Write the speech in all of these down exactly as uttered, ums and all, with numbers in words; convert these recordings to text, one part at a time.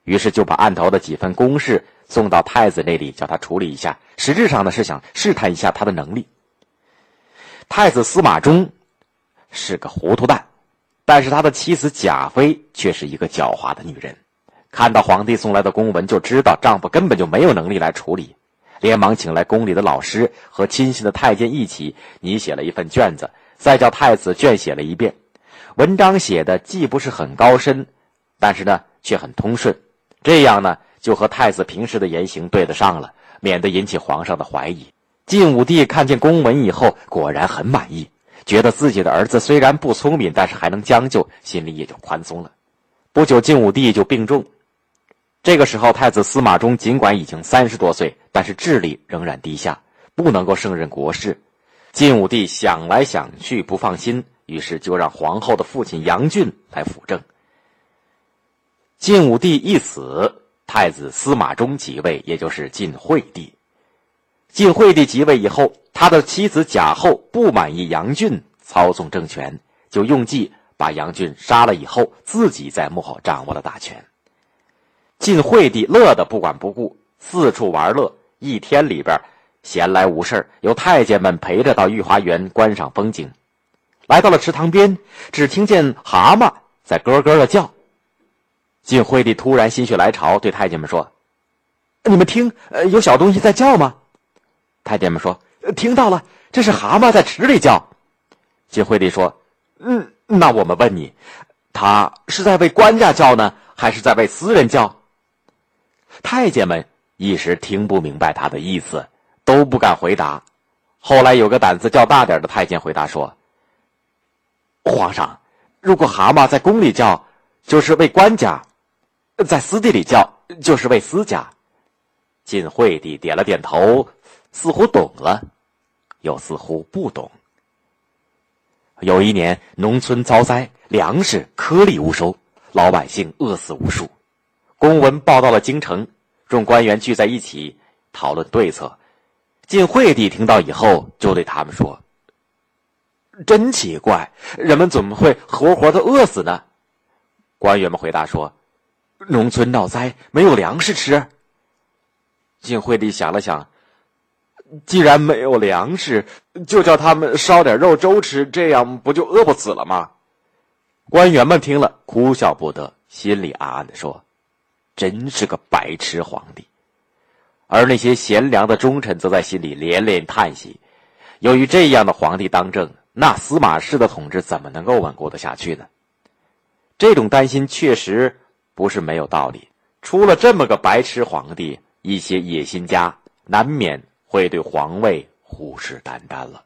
于是就把案头的几份公事送到太子那里，叫他处理一下，实质上呢是想试探一下他的能力。太子司马衷是个糊涂蛋，但是他的妻子贾妃却是一个狡猾的女人，看到皇帝送来的公文就知道丈夫根本就没有能力来处理，连忙请来宫里的老师和亲信的太监一起拟写了一份卷子，再叫太子卷写了一遍。文章写的既不是很高深，但是呢却很通顺，这样呢就和太子平时的言行对得上了，免得引起皇上的怀疑。晋武帝看见公文以后果然很满意，觉得自己的儿子虽然不聪明，但是还能将就，心里也就宽松了。不久晋武帝就病重，这个时候太子司马衷尽管已经三十多岁，但是智力仍然低下，不能够胜任国事。晋武帝想来想去不放心，于是就让皇后的父亲杨俊来辅政。晋武帝一死，太子司马衷即位，也就是晋惠帝。晋惠帝即位以后，他的妻子贾后不满意杨俊操纵政权，就用计把杨俊杀了以后，自己在幕后掌握了大权。晋惠帝乐得不管不顾，四处玩乐，一天里边闲来无事，由太监们陪着到御花园观赏风景。来到了池塘边，只听见蛤蟆在咯咯的叫。晋惠帝突然心血来潮，对太监们说：“你们听，呃，有小东西在叫吗？”太监们说：“听到了，这是蛤蟆在池里叫。”晋惠帝说：“嗯，那我们问你，他是在为官家叫呢，还是在为私人叫？”太监们一时听不明白他的意思，都不敢回答。后来有个胆子较大点的太监回答说：“皇上，如果蛤蟆在宫里叫，就是为官家；在私地里叫，就是为私家。”晋惠帝点了点头，似乎懂了，又似乎不懂。有一年农村遭灾，粮食颗粒无收，老百姓饿死无数。公文报到了京城，众官员聚在一起讨论对策。晋惠帝听到以后就对他们说：“真奇怪，人们怎么会活活的饿死呢？”官员们回答说：“农村闹灾，没有粮食吃。”晋惠帝想了想，既然没有粮食，就叫他们烧点肉粥吃，这样不就饿不死了吗？官员们听了哭笑不得，心里暗暗地说：“真是个白痴皇帝。”而那些贤良的忠臣则在心里连连叹息，由于这样的皇帝当政，那司马氏的统治怎么能够稳固得下去呢？这种担心确实不是没有道理。出了这么个白痴皇帝，一些野心家难免会对皇位虎视眈眈了。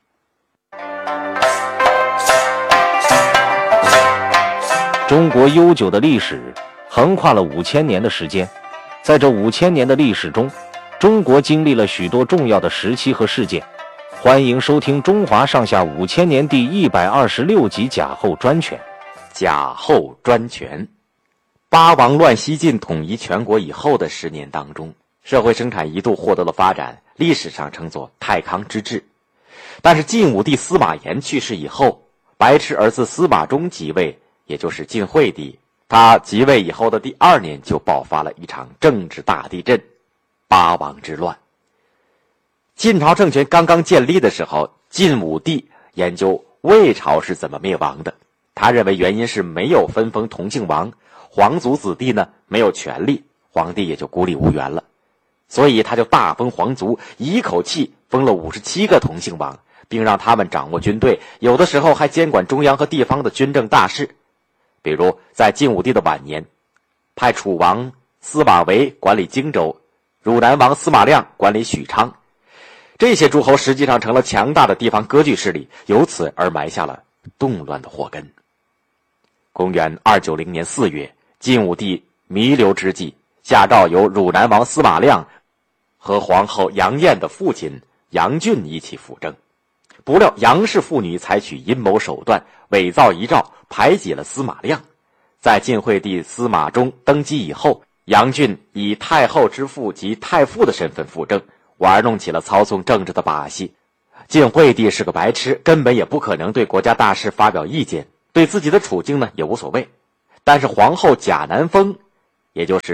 中国悠久的历史横跨了五千年的时间，在这五千年的历史中，中国经历了许多重要的时期和事件。欢迎收听《中华上下五千年》第一百二十六集贾后专权。 贾后专权。八王乱西晋统一全国以后的十年当中，社会生产一度获得了发展，历史上称作太康之治。但是晋武帝司马炎去世以后，白痴儿子司马衷即位，也就是晋惠帝。他即位以后的第二年就爆发了一场政治大地震，八王之乱。晋朝政权刚刚建立的时候，晋武帝研究魏朝是怎么灭亡的。他认为原因是没有分封同姓王，皇族子弟呢没有权利，皇帝也就孤立无援了。所以他就大封皇族，一口气封了五十七个同姓王，并让他们掌握军队，有的时候还监管中央和地方的军政大事。比如在晋武帝的晚年，派楚王司马维管理荆州，汝南王司马亮管理许昌。这些诸侯实际上成了强大的地方割据势力，由此而埋下了动乱的祸根。公元二九零年四月，晋武帝弥留之际，下诏由汝南王司马亮和皇后杨艳的父亲杨俊一起辅政。不料杨氏妇女采取阴谋手段，伪造遗诏，排挤了司马亮。在晋惠帝司马衷登基以后，杨俊以太后之父及太傅的身份辅政，玩弄起了操纵政治的把戏。晋惠帝是个白痴，根本也不可能对国家大事发表意见，对自己的处境呢也无所谓。但是皇后贾南风，也就是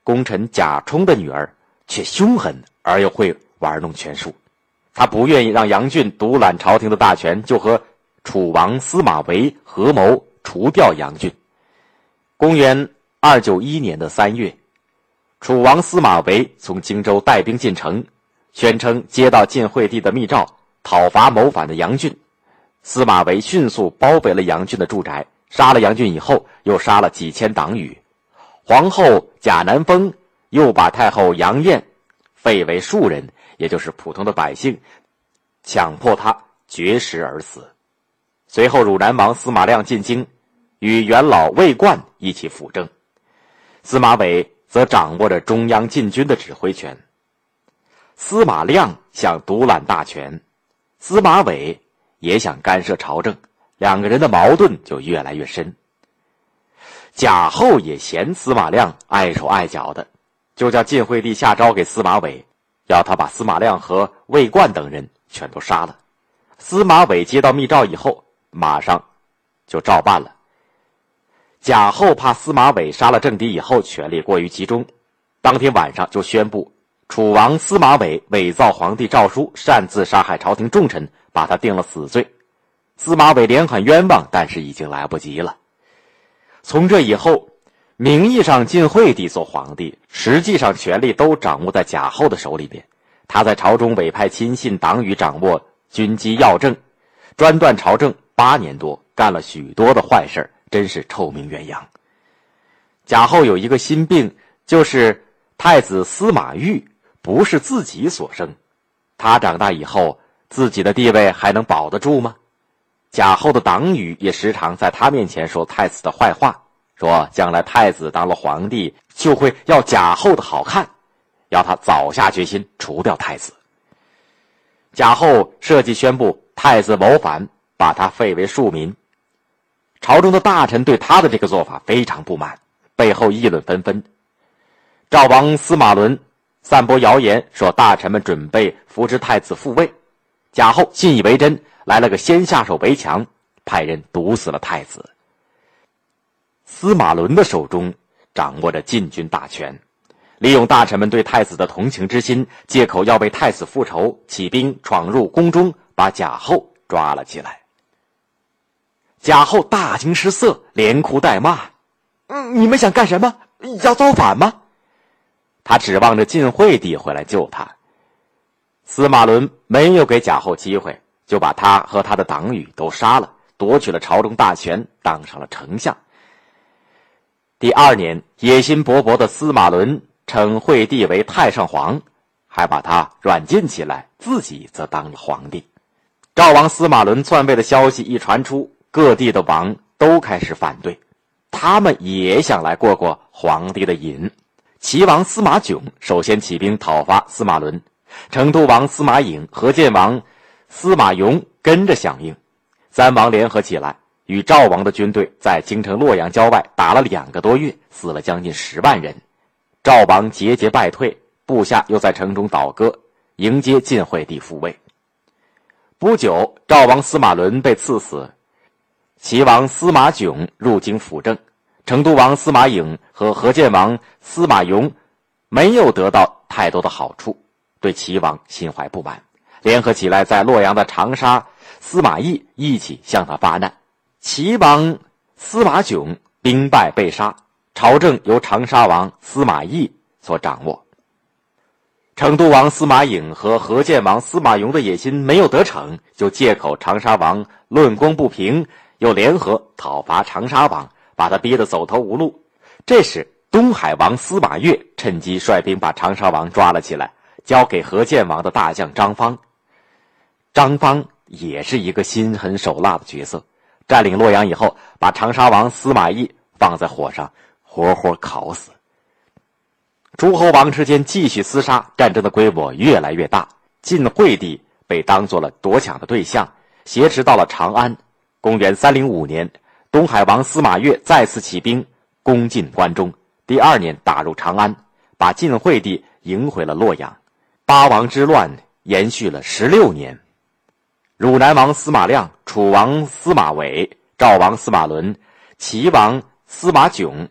功臣贾充的女儿却凶狠而又会玩弄权术，他不愿意让杨俊独揽朝廷的大权，就和楚王司马维合谋除掉杨俊。公元二九一年的三月，楚王司马维从荆州带兵进城，宣称接到晋惠帝的密诏，讨伐谋反的杨俊。司马维迅速包围了杨俊的住宅，杀了杨俊以后，又杀了几千党羽。皇后贾南风又把太后杨艳废为庶人，也就是普通的百姓，强迫他绝食而死。随后汝南王司马亮进京，与元老魏冠一起辅政，司马伟则掌握着中央禁军的指挥权。司马亮想独揽大权，司马伟也想干涉朝政，两个人的矛盾就越来越深。贾后也嫌司马亮碍手碍脚的，就叫晋惠帝下诏给司马伟，要他把司马亮和魏冠等人全都杀了。司马伟接到密诏以后，马上就照办了。贾后怕司马伟杀了政敌以后权力过于集中，当天晚上就宣布楚王司马伟伪造皇帝诏书，擅自杀害朝廷重臣，把他定了死罪。司马伟连喊冤枉，但是已经来不及了。从这以后，名义上晋惠帝做皇帝，实际上权力都掌握在贾后的手里边。他在朝中委派亲信党羽，掌握军机要政，专断朝政八年多，干了许多的坏事，真是臭名远扬。贾后有一个心病，就是太子司马昱不是自己所生，他长大以后自己的地位还能保得住吗？贾后的党羽也时常在他面前说太子的坏话，说将来太子当了皇帝就会要贾后的好看，要他早下决心除掉太子。贾后设计宣布太子谋反，把他废为庶民。朝中的大臣对他的这个做法非常不满，背后议论纷纷。赵王司马伦散播谣言，说大臣们准备扶植太子复位。贾后信以为真，来了个先下手为强，派人毒死了太子。司马伦的手中掌握着禁军大权，利用大臣们对太子的同情之心，借口要为太子复仇，起兵闯入宫中，把贾后抓了起来。贾后大惊失色，连哭带骂：嗯，你们想干什么？要造反吗？他指望着晋惠帝回来救他。司马伦没有给贾后机会，就把他和他的党羽都杀了，夺取了朝中大权，当上了丞相。第二年，野心勃勃的司马伦称惠帝为太上皇，还把他软禁起来，自己则当了皇帝。赵王司马伦篡位的消息一传出，各地的王都开始反对，他们也想来过过皇帝的瘾。齐王司马囧首先起兵讨伐司马伦，成都王司马颖、河间王司马颙跟着响应，三王联合起来，与赵王的军队在京城洛阳郊外打了两个多月，死了将近十万人。赵王节节败退，部下又在城中倒戈，迎接晋惠帝复位。不久，赵王司马伦被赐死，齐王司马囧入京辅政，成都王司马颖和河间王司马颙没有得到太多的好处，对齐王心怀不满，联合起来在洛阳的长沙司马懿一起向他发难。齐王司马囧兵败被杀，朝政由长沙王司马懿所掌握。成都王司马颖和河间王司马颙的野心没有得逞，就借口长沙王论功不平，又联合讨伐长沙王，把他逼得走投无路。这时东海王司马越趁机率兵把长沙王抓了起来，交给河间王的大将张方。张方也是一个心狠手辣的角色，占领洛阳以后，把长沙王司马懿放在火上活活烤死。诸侯王之间继续厮杀，战争的规模越来越大，晋惠帝被当作了夺抢的对象，挟持到了长安。公元三零五年，东海王司马越再次起兵攻进关中，第二年打入长安，把晋惠帝迎回了洛阳。八王之乱延续了十六年。汝南王司马亮、楚王司马伟、赵王司马伦、齐王司马囧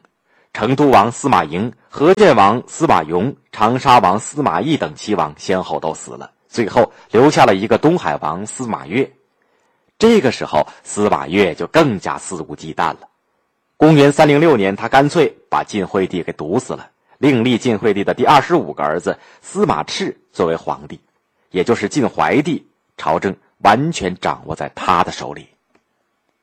成都王司马颖、河间王司马颙、长沙王司马懿等齐王先后都死了，最后留下了一个东海王司马越。这个时候司马越就更加肆无忌惮了。公元三零六年，他干脆把晋惠帝给毒死了，另立晋惠帝的第二十五个儿子司马炽作为皇帝，也就是晋怀帝，朝政完全掌握在他的手里。